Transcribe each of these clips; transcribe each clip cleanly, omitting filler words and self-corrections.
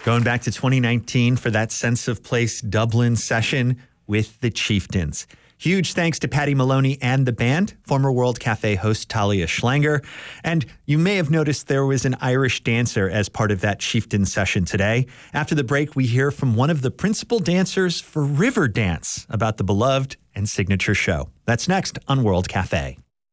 Going back to 2019 for that Sense of Place Dublin session with the Chieftains. Huge thanks to Paddy Maloney and the band, former World Cafe host Talia Schlanger. And you may have noticed there was an Irish dancer as part of that Chieftain session today. After the break, we hear from one of the principal dancers for Riverdance about the beloved and signature show. That's next on World Cafe.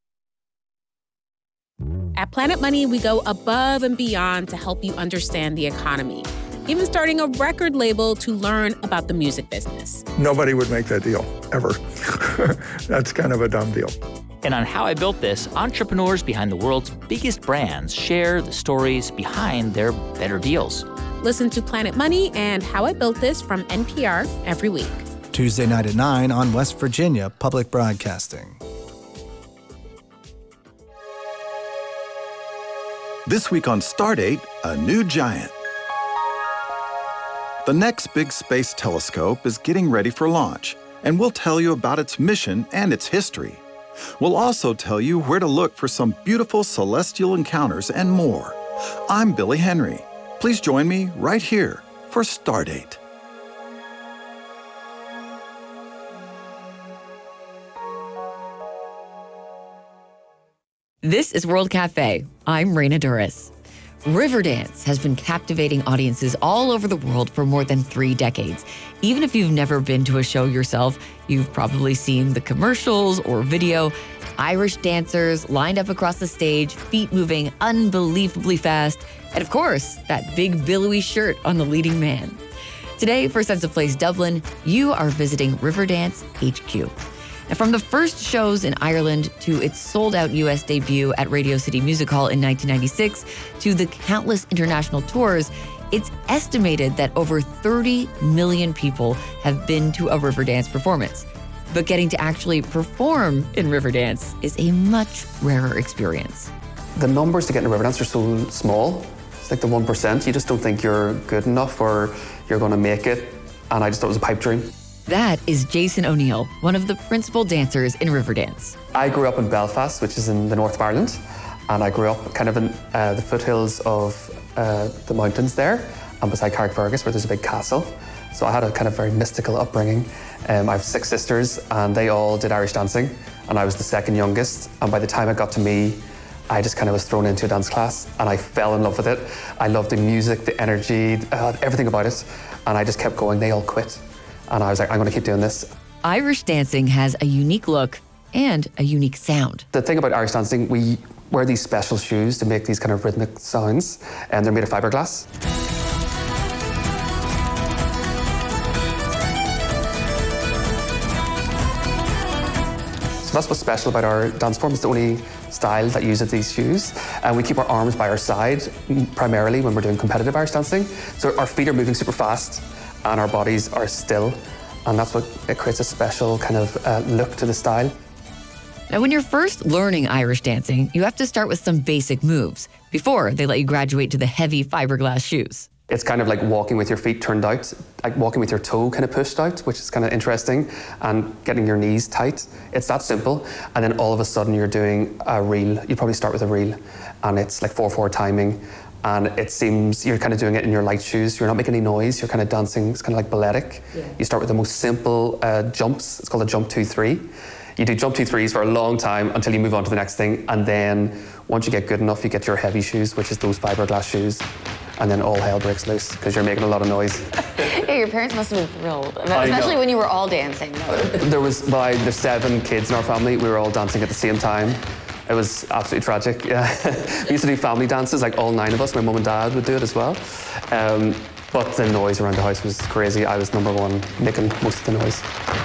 At Planet Money, we go above and beyond to help you understand the economy, even starting a record label to learn about the music business. Nobody would make that deal, ever. That's kind of a dumb deal. And on How I Built This, entrepreneurs behind the world's biggest brands share the stories behind their better deals. Listen to Planet Money and How I Built This from NPR every week. Tuesday night at 9 on West Virginia Public Broadcasting. This week on Stardate, a new giant. The next big space telescope is getting ready for launch, and we'll tell you about its mission and its history. We'll also tell you where to look for some beautiful celestial encounters and more. I'm Billy Henry. Please join me right here for Stardate. This is World Cafe. I'm Raina Duras. Riverdance has been captivating audiences all over the world for more than 3 decades. Even if you've never been to a show yourself, you've probably seen the commercials or video. Irish dancers lined up across the stage, feet moving unbelievably fast, and of course, that big billowy shirt on the leading man. Today, for Sense of Place Dublin, you are visiting Riverdance HQ. And from the first shows in Ireland to its sold-out U.S. debut at Radio City Music Hall in 1996 to the countless international tours, it's estimated that over 30 million people have been to a Riverdance performance. But getting to actually perform in Riverdance is a much rarer experience. The numbers to get into Riverdance are so small. It's like the 1%. You just don't think you're good enough or you're going to make it. And I just thought it was a pipe dream. That is Jason O'Neill, one of the principal dancers in Riverdance. I grew up in Belfast, which is in the north of Ireland, and I grew up kind of in the foothills of the mountains there, and beside Carrickfergus, where there's a big castle. So I had a kind of very mystical upbringing. I have 6 sisters, and they all did Irish dancing, and I was the second youngest. And by the time it got to me, I just kind of was thrown into a dance class, and I fell in love with it. I loved the music, the energy, everything about it, and I just kept going. They all quit. And I was like, I'm going to keep doing this. Irish dancing has a unique look and a unique sound. The thing about Irish dancing, we wear these special shoes to make these kind of rhythmic sounds, and they're made of fiberglass. So that's what's special about our dance form. It's the only style that uses these shoes. And we keep our arms by our side, primarily when we're doing competitive Irish dancing. So our feet are moving super fast, and our bodies are still, and that's what it creates a special kind of look to the style. Now, when you're first learning Irish dancing, you have to start with some basic moves before they let you graduate to the heavy fiberglass shoes. It's kind of like walking with your feet turned out, like walking with your toe kind of pushed out, which is kind of interesting, and getting your knees tight. It's that simple. And then all of a sudden you're doing a reel. You probably start with a reel, and it's like 4/4 timing. And it seems you're kind of doing it in your light shoes. You're not making any noise. You're kind of dancing. It's kind of like balletic. Yeah. You start with the most simple jumps. It's called a jump 2-3. You do jump 2-3s for a long time until you move on to the next thing. And then once you get good enough, you get your heavy shoes, which is those fiberglass shoes. And then all hell breaks loose because you're making a lot of noise. Yeah, your parents must have been thrilled, especially when you were all dancing. There's 7 kids in our family. We were all dancing at the same time. It was absolutely tragic, yeah. We used to do family dances, like all 9 of us. My mum and dad would do it as well. But the noise around the house was crazy. I was number one, making most of the noise.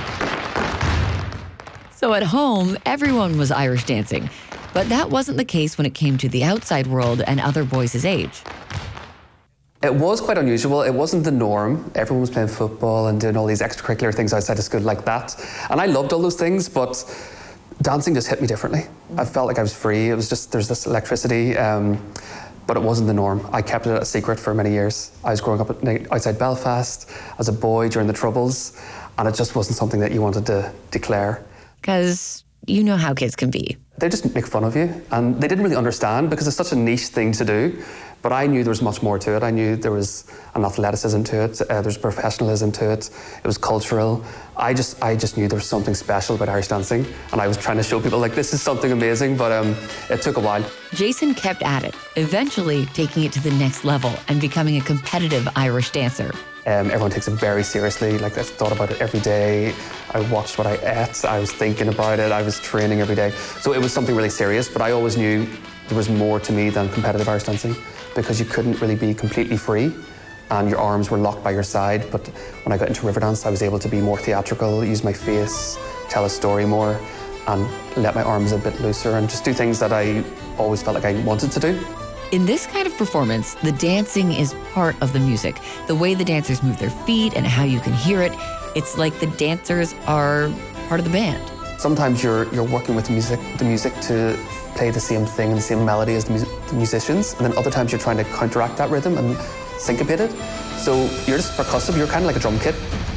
So at home, everyone was Irish dancing. But that wasn't the case when it came to the outside world and other boys his age. It was quite unusual. It wasn't the norm. Everyone was playing football and doing all these extracurricular things outside of school like that. And I loved all those things, but dancing just hit me differently. I felt like I was free. It was just, there's this electricity, but it wasn't the norm. I kept it a secret for many years. I was growing up outside Belfast as a boy during the Troubles, and it just wasn't something that you wanted to declare. Because you know how kids can be. They just make fun of you, and they didn't really understand because it's such a niche thing to do. But I knew there was much more to it. I knew there was an athleticism to it. There's professionalism to it. It was cultural. I just knew there was something special about Irish dancing, and I was trying to show people like this is something amazing. But it took a while. Jason kept at it, eventually taking it to the next level and becoming a competitive Irish dancer. Everyone takes it very seriously. Like, I thought about it every day. I watched what I ate. I was thinking about it. I was training every day. So it was something really serious. But I always knew there was more to me than competitive Irish dancing, because you couldn't really be completely free and your arms were locked by your side. But when I got into Riverdance, I was able to be more theatrical, use my face, tell a story more, and let my arms a bit looser and just do things that I always felt like I wanted to do. In this kind of performance, the dancing is part of the music. The way the dancers move their feet and how you can hear it, it's like the dancers are part of the band. Sometimes you're working with the music to play the same thing and the same melody as the musicians, and then other times you're trying to counteract that rhythm and syncopate it. So you're just percussive, you're kind of like a drum kit.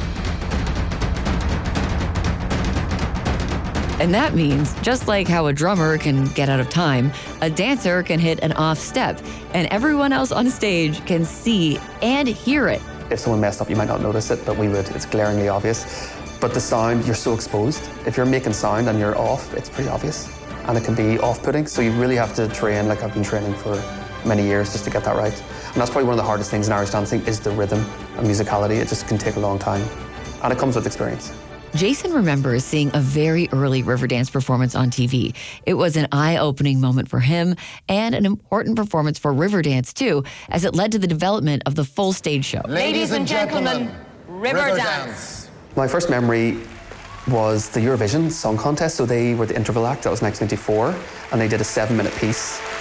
And that means, just like how a drummer can get out of time, a dancer can hit an off step, and everyone else on stage can see and hear it. If someone messed up, you might not notice it, but we would. It's glaringly obvious. But the sound, you're so exposed. If you're making sound and you're off, it's pretty obvious. And it can be off-putting, so you really have to train, like I've been training for many years just to get that right. And that's probably one of the hardest things in Irish dancing is the rhythm and musicality. It just can take a long time. And it comes with experience. Jason remembers seeing a very early Riverdance performance on TV. It was an eye-opening moment for him and an important performance for Riverdance, too, as it led to the development of the full stage show. Ladies and gentlemen, Riverdance. My first memory was the Eurovision Song Contest. So they were the interval act. That was 1994. And they did a 7-minute piece.